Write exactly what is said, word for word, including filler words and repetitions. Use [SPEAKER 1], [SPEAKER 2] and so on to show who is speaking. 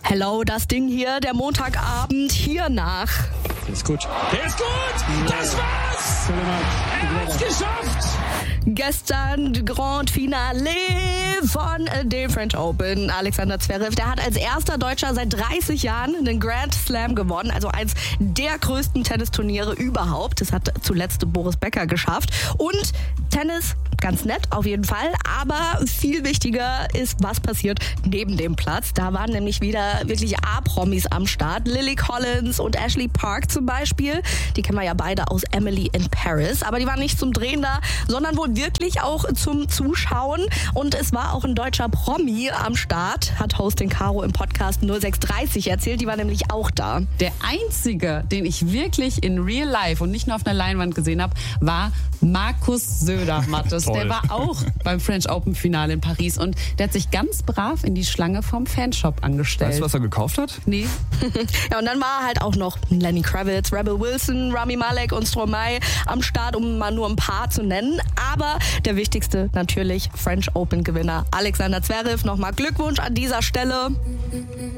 [SPEAKER 1] Hello, das Ding hier, der Montagabend hier nach.
[SPEAKER 2] Der ist gut.
[SPEAKER 3] Der ist gut! Das war's! Er hat's geschafft!
[SPEAKER 1] Gestern Grand Finale von dem French Open. Alexander Zverev, der hat als erster Deutscher seit dreißig Jahren den Grand Slam gewonnen. Also eins der größten Tennisturniere überhaupt. Das hat zuletzt Boris Becker geschafft. Und Tennis, ganz nett auf jeden Fall. Aber viel wichtiger ist, was passiert neben dem Platz. Da waren nämlich wieder wirklich A-Promis am Start. Lily Collins und Ashley Park zum Beispiel. Die kennen wir ja beide aus Emily in Paris. Aber die waren nicht zum Drehen da, sondern wohl wirklich auch zum Zuschauen. Und es war auch ein deutscher Promi am Start, hat Hostin Caro im Podcast null sechs dreißig erzählt. Die war nämlich auch da.
[SPEAKER 4] Der einzige, den ich wirklich in real life und nicht nur auf einer Leinwand gesehen habe, war Markus Söder, Mattes. Der war auch beim French Open Finale in Paris und der hat sich ganz brav in die Schlange vom Fanshop angestellt.
[SPEAKER 2] Weißt du, was er gekauft hat?
[SPEAKER 4] Nee.
[SPEAKER 1] Ja, und dann war halt auch noch Lenny Kravitz, Rebel Wilson, Rami Malek und Stromae am Start, um mal nur ein paar zu nennen. Aber der wichtigste natürlich French Open Gewinner Alexander Zverev. Nochmal Glückwunsch an dieser Stelle.